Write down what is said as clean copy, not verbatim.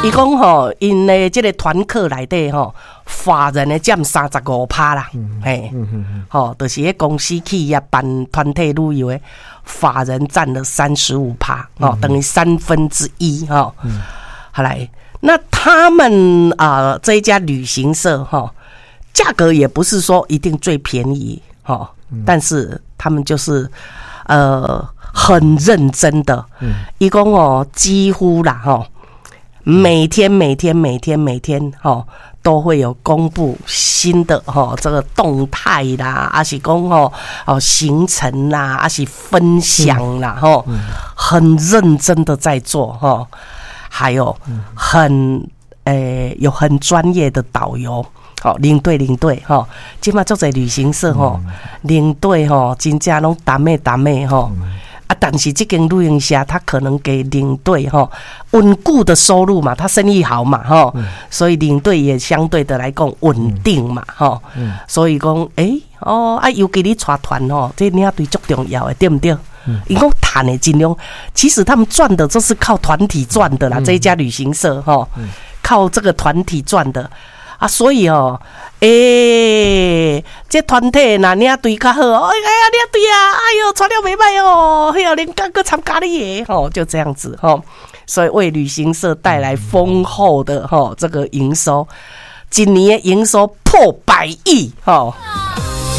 伊讲吼，因的这个团课内底吼，法人的占35%啦，嘿，吼，就是迄公司企业办团体旅游的法人占了35%，哦，等于1/3，哈。好来，那他们这一家旅行社哈，价格也不是说一定最便宜哈，但是他们就是很认真的，一共几乎啦哈。每天都会有公布新的这个动态啦，还是讲行程啦，还是分享啦很认真的在做还有有很专业的导游领队现在做在旅行社领队真正拢达妹但是这间旅行社他可能给领队稳固的收入嘛，他生意好嘛所以领队也相对的来讲稳定嘛所以讲尤其你带团这领队最重要的，对不对？因为谈的尽量，其实他们赚的都是靠团体赚的啦，这一家旅行社靠这个团体赚的。所以这团体那领队较好领队带了袂歹还有连个个参加你的就这样子所以为旅行社带来丰厚的这个营收，今年的营收破100亿